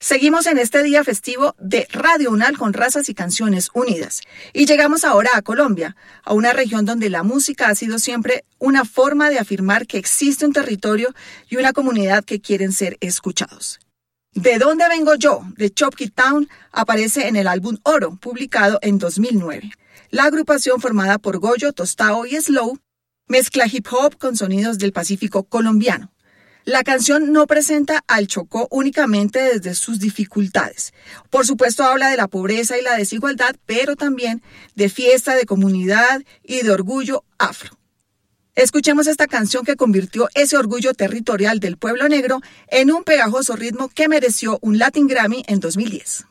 Seguimos en este día festivo de Radio UNAL con Razas y Canciones Unidas. Y llegamos ahora a Colombia, a una región donde la música ha sido siempre una forma de afirmar que existe un territorio y una comunidad que quieren ser escuchados. ¿De dónde vengo yo?, de Chopky Town, aparece en el álbum Oro, publicado en 2009. La agrupación, formada por Goyo, Tostao y Slow, mezcla hip hop con sonidos del Pacífico colombiano. La canción no presenta al Chocó únicamente desde sus dificultades. Por supuesto habla de la pobreza y la desigualdad, pero también de fiesta, de comunidad y de orgullo afro. Escuchemos esta canción que convirtió ese orgullo territorial del pueblo negro en un pegajoso ritmo que mereció un Latin Grammy en 2010.